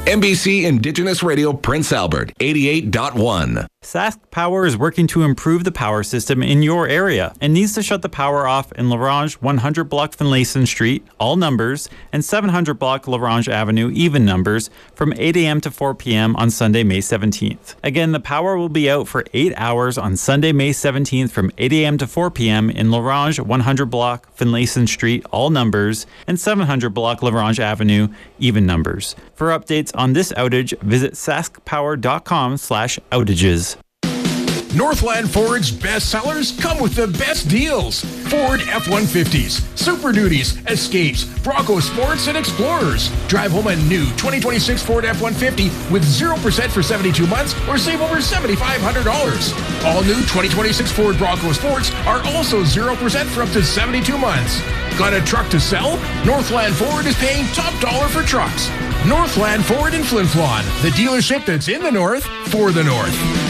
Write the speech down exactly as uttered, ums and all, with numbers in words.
N B C Indigenous Radio Prince Albert, eighty-eight point one. Sask Power is working to improve the power system in your area and needs to shut the power off in LaRange one hundred block Finlayson Street, all numbers, and seven hundred block LaRange Avenue, even numbers, from eight a.m. to four p.m. on Sunday, May seventeenth. Again, the power will be out for eight hours on Sunday, May seventeenth from eight a.m. to four p.m. in LaRange one hundred block Finlayson Street, all numbers, and seven hundred block LaRange Avenue, even numbers. For updates on this outage, visit saskpower.com slash outages. Northland Ford's best sellers come with the best deals. Ford F one fifties, Super Duties, Escapes, Bronco Sports, and Explorers. Drive home a new twenty twenty-six Ford F one fifty with zero percent for seventy-two months or save over seven thousand five hundred dollars. All new twenty twenty-six Ford Bronco Sports are also zero percent for up to seventy-two months. Got a truck to sell? Northland Ford is paying top dollar for trucks. Northland Ford in Flin Flon, the dealership that's in the north for the north.